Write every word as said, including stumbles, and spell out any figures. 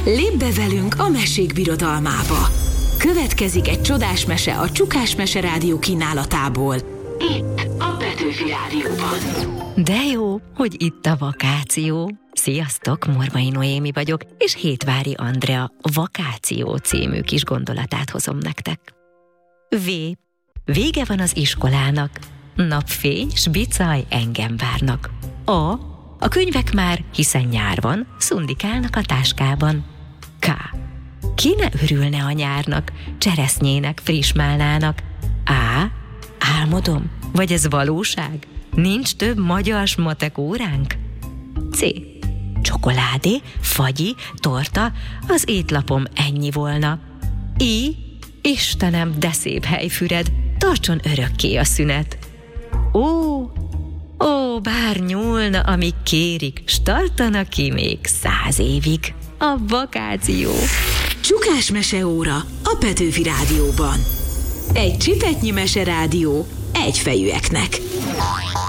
Lépj be velünk a mesék birodalmába. Következik egy csodás mese a Csukás Mese Rádió kínálatából. Itt a Petőfi Rádióban. De jó, hogy itt a vakáció. Sziasztok, Morvai Noémi vagyok, és Hétvári Andrea Vakáció című kis gondolatát hozom nektek. V. Vége van az iskolának. Napfény, s bicaj engem várnak. A. A könyvek már, hiszen nyár van, szundikálnak a táskában. K. Ki ne örülne a nyárnak, cseresznyének, friss málnának. A. Álmodom, vagy ez valóság? Nincs több magyar matek óránk? C. Csokoládé, fagyi, torta, az étlapom ennyi volna. I. Istenem, de szép helyfüred, tartson örökké a szünet. Ó, ó, bár nyúlna, amíg kérik, s tartana ki még száz évig. A vakáció. Csukás Meseóra a Petőfi Rádióban. Egy csipetnyi meserádió egyfejűeknek.